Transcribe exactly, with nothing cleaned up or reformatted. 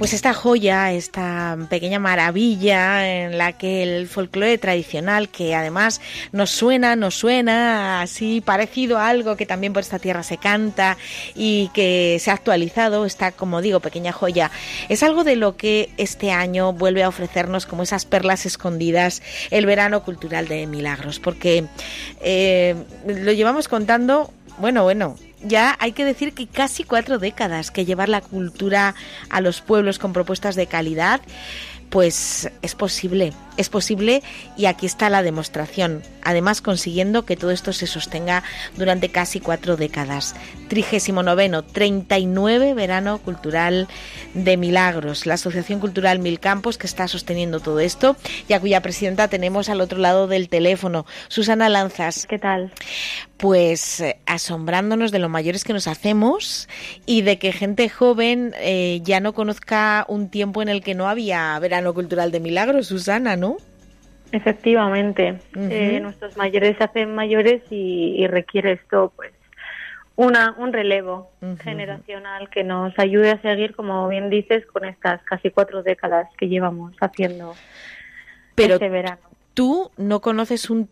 Pues esta joya, esta pequeña maravilla en la que el folclore tradicional, que además nos suena, nos suena así parecido a algo que también por esta tierra se canta y que se ha actualizado, esta, como digo, pequeña joya, es algo de lo que este año vuelve a ofrecernos como esas perlas escondidas el verano cultural de Milagros, porque eh, lo llevamos contando, bueno, bueno, ya hay que decir que casi cuatro décadas que llevar la cultura a los pueblos con propuestas de calidad, pues es posible, es posible y aquí está la demostración. Además, consiguiendo que todo esto se sostenga durante casi cuatro décadas. Trigésimo noveno, treinta y nueve Verano Cultural de Milagros, la Asociación Cultural Mil Campos que está sosteniendo todo esto y a cuya presidenta tenemos al otro lado del teléfono, Susana Lanzas. ¿Qué tal? Pues eh, asombrándonos de lo mayores que nos hacemos y de que gente joven eh, ya no conozca un tiempo en el que no había Verano Cultural de Milagros, Susana, ¿no? Efectivamente, uh-huh. eh, nuestros mayores se hacen mayores y, y requiere esto, pues, una un relevo uh-huh. generacional que nos ayude a seguir, como bien dices, con estas casi cuatro décadas que llevamos haciendo Pero este verano. Tú no conoces un